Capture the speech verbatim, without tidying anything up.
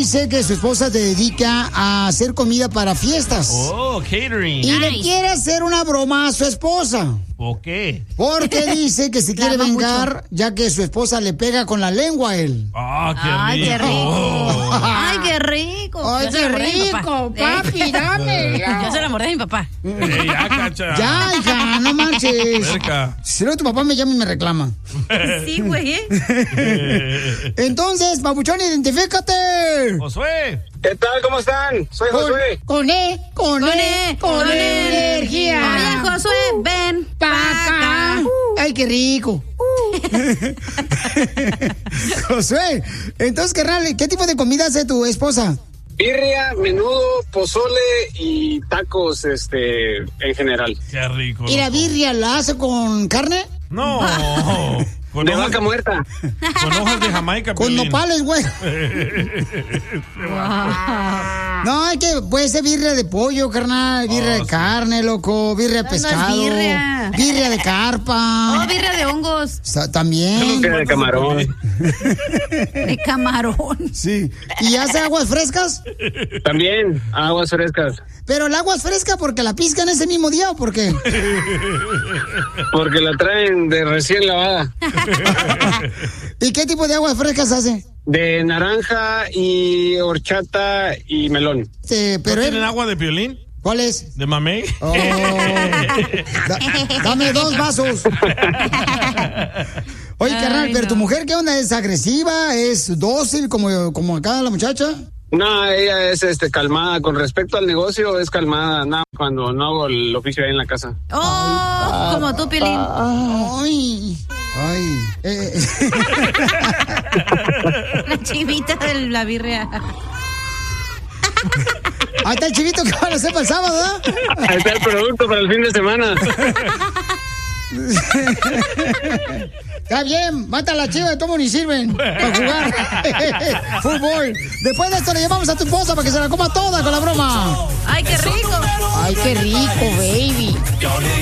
dice que su esposa se dedica a hacer comida para fiestas. Oh, catering. Y nice. le quiere hacer una broma a su esposa. ¿Por qué? Porque dice que se quiere vengar, mucho. ya que su esposa le pega con la lengua a él. Ah, qué Ay, rico. qué rico. Ay, qué rico. Ay, qué rico, papi, dame. Yo se la mordí a mi papá. Hey, ya, cacha. Ya, hija, no manches. Cerca. Si no, tu papá me llama y me reclama. Sí, güey, ¿eh? Entonces, papuchón, identifícate. Josué. ¿Qué tal? ¿Cómo están? Soy Con, Josué. con E, con, Con E, E, con, con E, energía. Oye, Josué, ven pa' pa' acá. acá. Ay, qué rico. Josué, entonces, carnal, ¿qué tipo de comida hace tu esposa? Birria, menudo, pozole y tacos, este, en general. Qué rico. ¿Y la birria la hace con carne? No. Con de hojas, vaca muerta. Con hojas de Jamaica. Con Piolín. nopales, güey. No, es que puede ser birria de pollo, carnal, birria Oh, de sí. carne, loco, birria de No, no es pescado, birria. birria de carpa. Oh, birria de hongos. Sa- También. De camarón. De camarón. Sí. ¿Y hace aguas frescas? También, aguas frescas. Pero el agua es fresca porque la piscan ese mismo día, ¿o por qué? Porque la traen de recién lavada. ¿Y qué tipo de aguas frescas hace? De naranja y horchata y melón. Eh, pero ¿No él- tienen agua de Piolín? ¿Cuál es? ¿De mamey? Oh. Da- dame dos vasos. Oye, Ay, carnal, pero no. tu mujer, ¿qué onda? ¿Es agresiva? ¿Es dócil como, como acá la muchacha? No, ella es este calmada. Con respecto al negocio, es calmada. Nada, cuando no hago el oficio ahí en la casa. Oh, como tú, Piolín. Ay. Ay. Eh, eh. La chivita de la birria. Ahí está el chivito que van a hacer para el sábado, ¿verdad? Ahí está el producto para el fin de semana. Está bien, mata a la chiva, de todo ni sirven para jugar fútbol. Después de esto le llevamos a tu esposa para que se la coma toda con la broma. Ay, qué rico. Ay, qué rico, baby.